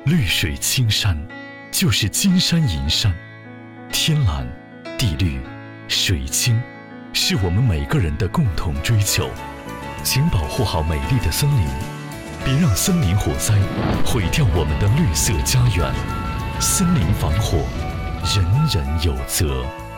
绿水青山就是金山银山，天蓝、地绿、水清，是我们每个人的共同追求。请保护好美丽的森林，别让森林火灾毁掉我们的绿色家园。森林防火，人人有责。